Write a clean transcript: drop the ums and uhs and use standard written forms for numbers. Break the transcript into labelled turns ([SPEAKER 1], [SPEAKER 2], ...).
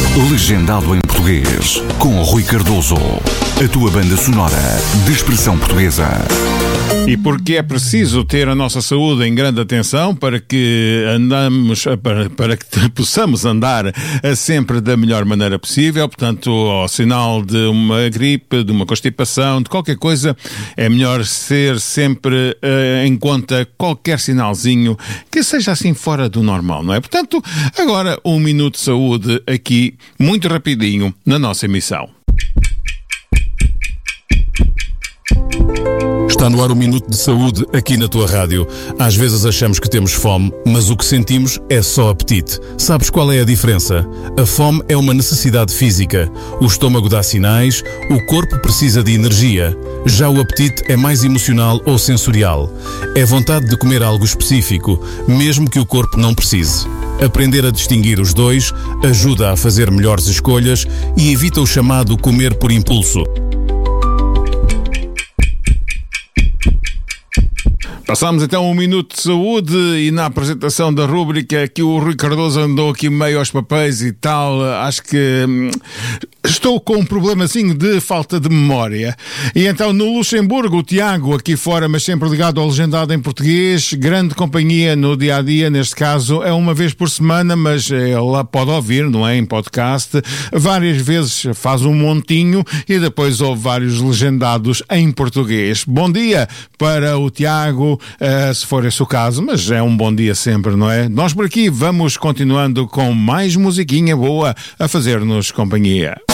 [SPEAKER 1] Legendado em português, com Rui Cardoso. A tua banda sonora de expressão portuguesa.
[SPEAKER 2] E porque é preciso ter a nossa saúde em grande atenção para que para que possamos andar sempre da melhor maneira possível. Portanto, ao sinal de uma gripe, de uma constipação, de qualquer coisa, é melhor ser sempre em conta qualquer sinalzinho que seja assim fora do normal, não é? Portanto, agora um minuto de saúde aqui, muito rapidinho, na nossa emissão.
[SPEAKER 3] Está no ar o Minuto de Saúde aqui na tua rádio. Às vezes achamos que temos fome, mas o que sentimos é só apetite. Sabes qual é a diferença? A fome é uma necessidade física. O estômago dá sinais, o corpo precisa de energia. Já o apetite é mais emocional ou sensorial. É vontade de comer algo específico, mesmo que o corpo não precise. Aprender a distinguir os dois ajuda a fazer melhores escolhas e evita o chamado comer por impulso.
[SPEAKER 2] Passamos então um minuto de saúde e na apresentação da rúbrica que o Rui Cardoso andou aqui meio aos papéis e tal, acho que estou com um problemazinho de falta de memória. E então no Luxemburgo, o Tiago, aqui fora, mas sempre ligado ao Legendado em português, grande companhia no dia-a-dia, neste caso é uma vez por semana, mas ele pode ouvir, não é, em podcast, várias vezes faz um montinho e depois ouve vários legendados em português. Bom dia para o Tiago, se for esse o caso, mas é um bom dia sempre, não é? Nós por aqui vamos continuando com mais musiquinha boa a fazer-nos companhia.